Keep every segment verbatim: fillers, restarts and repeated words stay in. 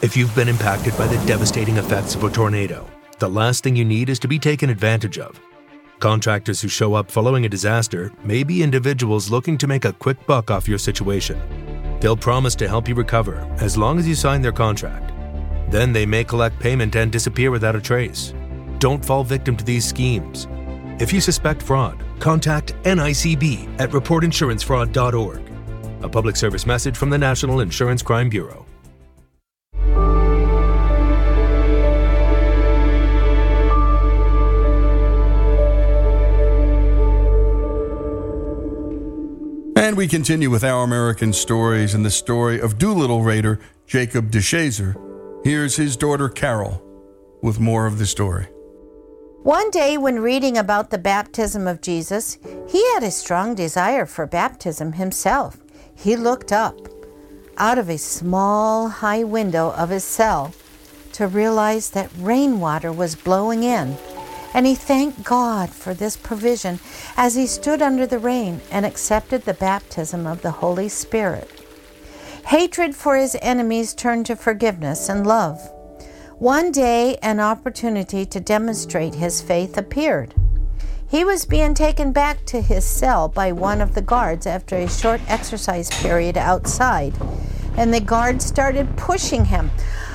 If you've been impacted by the devastating effects of a tornado, the last thing you need is to be taken advantage of. Contractors who show up following a disaster may be individuals looking to make a quick buck off your situation. They'll promise to help you recover as long as you sign their contract. Then they may collect payment and disappear without a trace. Don't fall victim to these schemes. If you suspect fraud, contact N I C B at report insurance fraud dot org. A public service message from the National Insurance Crime Bureau. And we continue with Our American Stories and the story of Doolittle Raider Jacob DeShazer. Here's his daughter Carol with more of the story. One day when reading about the baptism of Jesus, he had a strong desire for baptism himself. He looked up out of a small high window of his cell to realize that rainwater was blowing in. And he thanked God for this provision as he stood under the rain and accepted the baptism of the Holy Spirit. Hatred for his enemies turned to forgiveness and love. One day, an opportunity to demonstrate his faith appeared. He was being taken back to his cell by one of the guards after a short exercise period outside, and the guard started pushing him.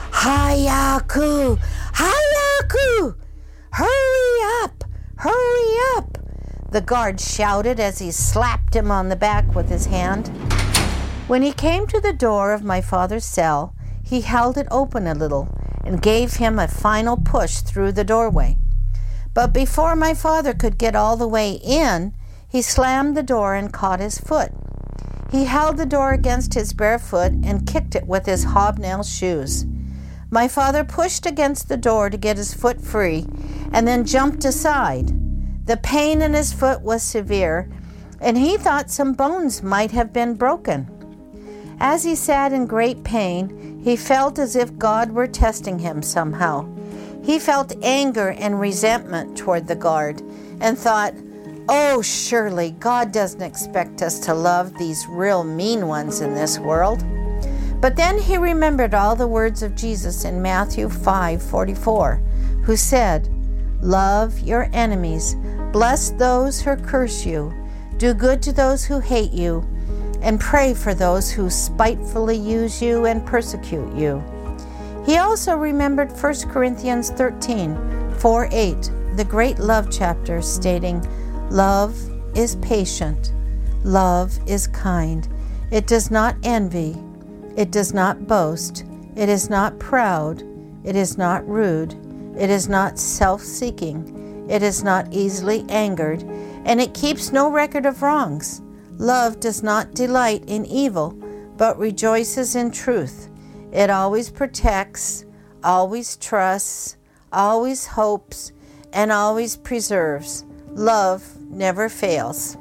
Hayaku! Hayaku! Hurry up! Hurry up! The guard shouted as he slapped him on the back with his hand. When he came to the door of my father's cell, he held it open a little and gave him a final push through the doorway. But before my father could get all the way in, he slammed the door and caught his foot. He held the door against his bare foot and kicked it with his hobnail shoes. My father pushed against the door to get his foot free and then jumped aside. The pain in his foot was severe, and he thought some bones might have been broken. As he sat in great pain, he felt as if God were testing him somehow. He felt anger and resentment toward the guard and thought, "Oh, surely God doesn't expect us to love these real mean ones in this world." But then he remembered all the words of Jesus in Matthew five forty-four, who said, "Love your enemies, bless those who curse you, do good to those who hate you, and pray for those who spitefully use you and persecute you." He also remembered First Corinthians thirteen four eight, the great love chapter, stating, "Love is patient, love is kind, it does not envy, it does not boast, it is not proud, it is not rude, it is not self-seeking, it is not easily angered, and it keeps no record of wrongs. Love does not delight in evil, but rejoices in truth. It always protects, always trusts, always hopes, and always preserves. Love never fails."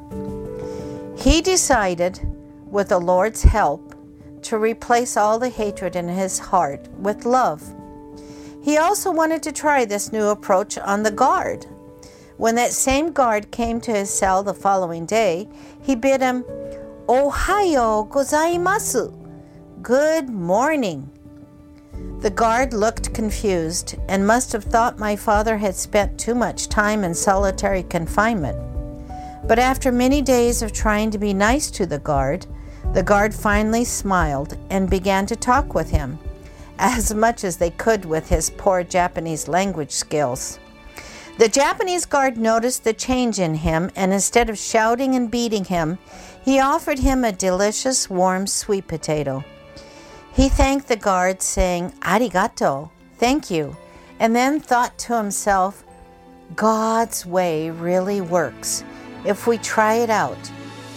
He decided, with the Lord's help, to replace all the hatred in his heart with love. He also wanted to try this new approach on the guard. When that same guard came to his cell the following day, he bid him, "Ohayo gozaimasu," good morning. The guard looked confused and must have thought my father had spent too much time in solitary confinement. But after many days of trying to be nice to the guard, the guard finally smiled and began to talk with him, as much as they could with his poor Japanese language skills. The Japanese guard noticed the change in him, and instead of shouting and beating him, he offered him a delicious warm sweet potato. He thanked the guard, saying, "Arigato," thank you, and then thought to himself, God's way really works if we try it out.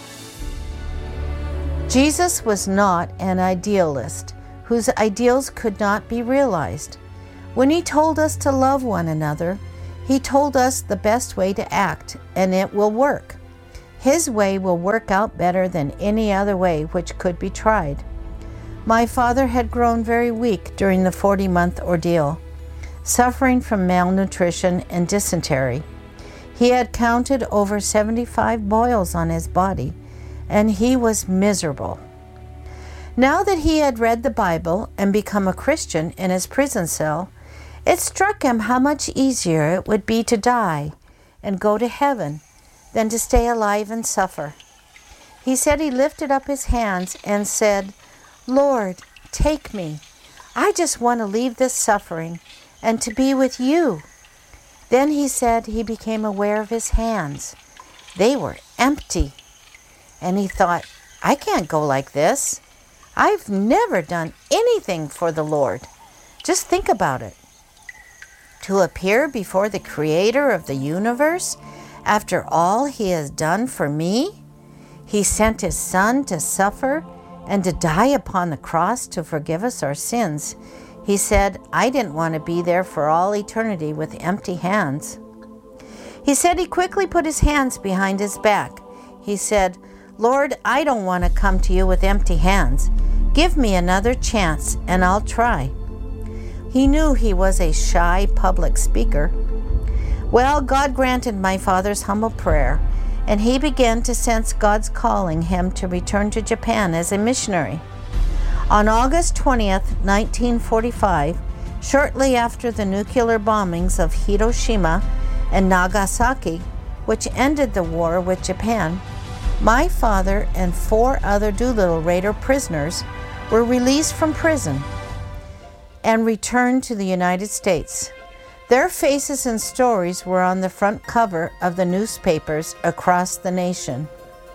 Jesus was not an idealist whose ideals could not be realized. When he told us to love one another, he told us the best way to act, and it will work. His way will work out better than any other way which could be tried. My father had grown very weak during the forty-month ordeal, suffering from malnutrition and dysentery. He had counted over seventy-five boils on his body, and he was miserable. Now that he had read the Bible and become a Christian in his prison cell, it struck him how much easier it would be to die and go to heaven than to stay alive and suffer. He said he lifted up his hands and said, "Lord, take me. I just want to leave this suffering and to be with you." Then he said he became aware of his hands. They were empty. And he thought, I can't go like this. I've never done anything for the Lord. Just think about it. To appear before the Creator of the universe after all he has done for me? He sent his Son to suffer and to die upon the cross to forgive us our sins. He said, I didn't want to be there for all eternity with empty hands. He said he quickly put his hands behind his back. He said, Lord, I don't want to come to you with empty hands. Give me another chance and I'll try. He knew he was a shy public speaker. Well, God granted my father's humble prayer, and he began to sense God's calling him to return to Japan as a missionary. On August twentieth, nineteen forty-five, shortly after the nuclear bombings of Hiroshima and Nagasaki, which ended the war with Japan, my father and four other Doolittle Raider prisoners were released from prison and returned to the United States. Their faces and stories were on the front cover of the newspapers across the nation.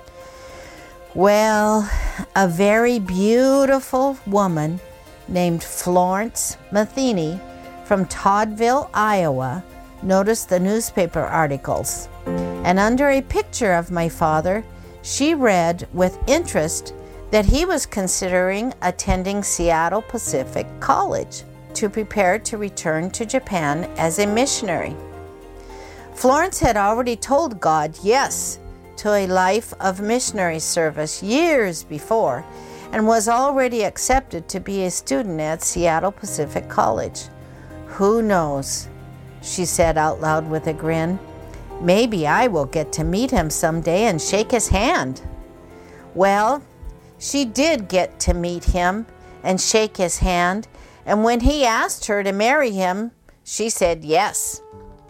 Well, a very beautiful woman named Florence Matheny from Toddville, Iowa, noticed the newspaper articles, and under a picture of my father, she read with interest that he was considering attending Seattle Pacific College to prepare to return to Japan as a missionary. Florence had already told God yes to a life of missionary service years before and was already accepted to be a student at Seattle Pacific College. Who knows, she said out loud with a grin. Maybe I will get to meet him someday and shake his hand. Well, she did get to meet him and shake his hand, and when he asked her to marry him, she said yes.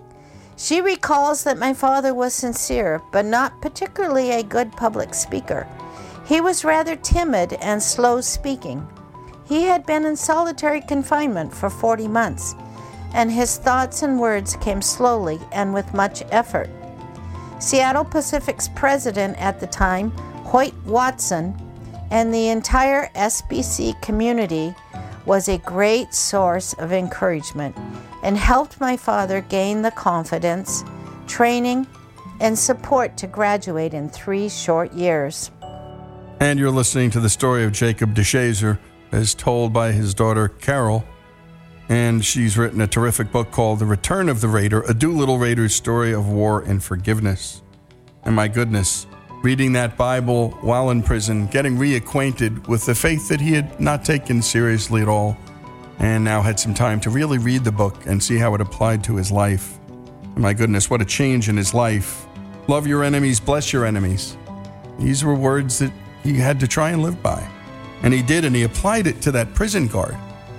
She recalls that my father was sincere, but not particularly a good public speaker. He was rather timid and slow-speaking. He had been in solitary confinement for forty months, and his thoughts and words came slowly and with much effort. Seattle Pacific's president at the time, Hoyt Watson, and the entire S B C community was a great source of encouragement and helped my father gain the confidence, training, and support to graduate in three short years. And you're listening to the story of Jacob DeShazer as told by his daughter Carol, and she's written a terrific book called The Return of the Raider, a Doolittle Raider's story of war and forgiveness. And my goodness, reading that Bible while in prison, getting reacquainted with the faith that he had not taken seriously at all, and now had some time to really read the book and see how it applied to his life. And my goodness, what a change in his life. Love your enemies, bless your enemies. These were words that he had to try and live by. And he did, and he applied it to that prison guard.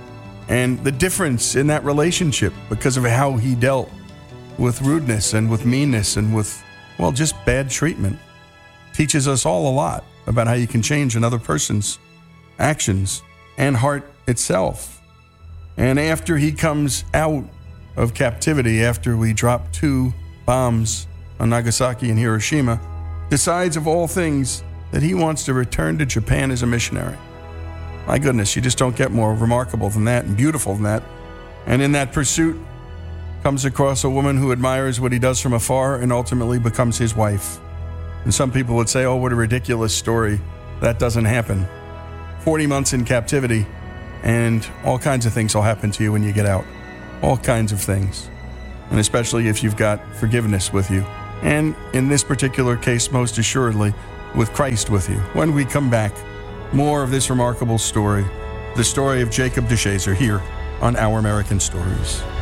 And the difference in that relationship because of how he dealt with rudeness and with meanness and with, well, just bad treatment teaches us all a lot about how you can change another person's actions and heart itself. And after he comes out of captivity, after we drop two bombs on Nagasaki and Hiroshima, decides of all things that he wants to return to Japan as a missionary. My goodness, you just don't get more remarkable than that and beautiful than that. And in that pursuit, comes across a woman who admires what he does from afar and ultimately becomes his wife. And some people would say, oh, what a ridiculous story. That doesn't happen. forty months in captivity, and all kinds of things will happen to you when you get out. All kinds of things. And especially if you've got forgiveness with you. And in this particular case, most assuredly, with Christ with you. When we come back, more of this remarkable story, the story of Jacob DeShazer here on Our American Stories.